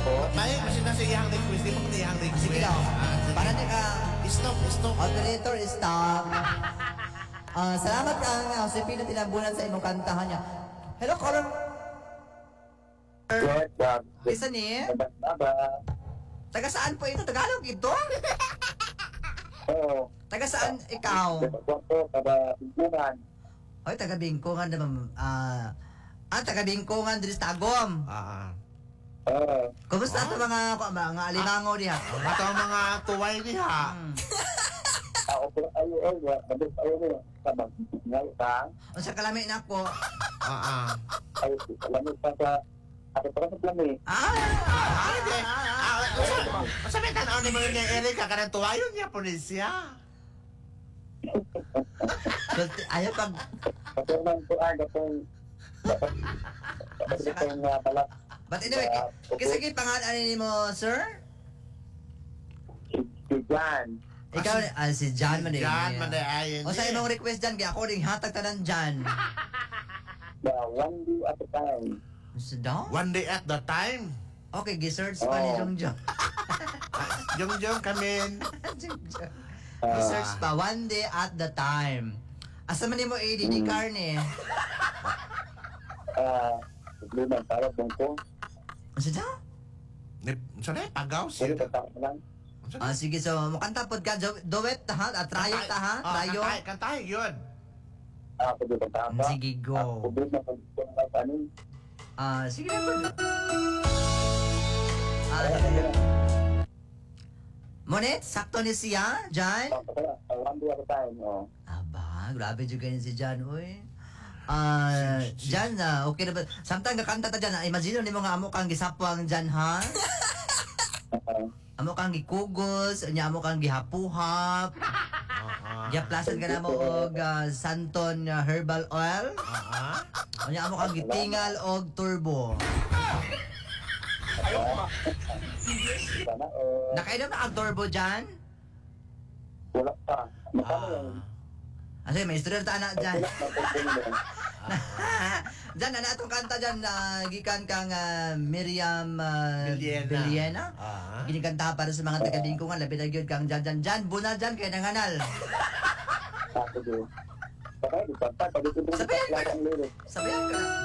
May kasi nasa iyang request, di mo kung iyang request. Sige daw. Sige. Para niya ka, Stop. operator, stop. Salamat ka nga, si Pino tinambunan sa imong kantahan niya. Hello, caller. Yes, Isa ni? Baba. Taga saan po ito? Tagalog ito? Oo. Taga saan ikaw? Kwento, para tingkunan. Hoy, taga Bingkungan naman. Taga Bingkungan din sa Tagom. Oo. Kumusta ito mga alimango diha? Ito ang mga tuway niya. Ako po ayo mabot ayo sa ngayon ka. O sa kalami na ako. Ay, alam mo pa sa ako pa sa plano. Sabi ka na, ni mo yung Erika, kanang tuwayon niya, pulisya. Ayaw pag... Kasi nang tuan akong pala. But anyway, kasi pangalan ni mo, sir? Si Jan. Ikaw, si John man Yan, mandayayin O sa imong request dyan, kaya ako rin hatag tanan dyan. The one day at a time. Gusto daw? One day at the time. Okay, gisearch pa ni Jongjong. Jong kamin. Gisearch pa, one day at the time. Asa man mo ADD Carne? Problema para bangko. Gusto daw? Sanay, pagaw Pero siya. tatak lang. Sige, so makanta pod ka, duet ta ha? Trayo ta ha? Trayo? Kantay, yun. Ako din tatak. Sige, go. Problema pag ano. Sige na po. Monet, sakto ni siya, Jan? One day at a time. Aba, grabe juga yun si Jan, uy. Jan, okay na ba? Samtang kakanta ta Jan, imagine ni mo nga amo kang gisapwang Jan, ha? Amo kang gikugos, nya amo kang gihapuhap. Giaplasan ka na mo og Santon herbal oil. Nya amo kang gitingal og turbo. Sana Nakainom na ang turbo Jan? wala pa. Makano lang. Kasi may istorya ta anak Jan. Wala na. Jan, ana atong kanta Jan, gikan kang Miriam Biliena. Biliena. Ginikanta para sa mga taga-Bingkungan, labi na gyud kang Jan, bunal Jan kay nanganal. Ako din. Sakay, di pa. Pag ito din Sabihan ka. lang ang lirik. Sabihan ka.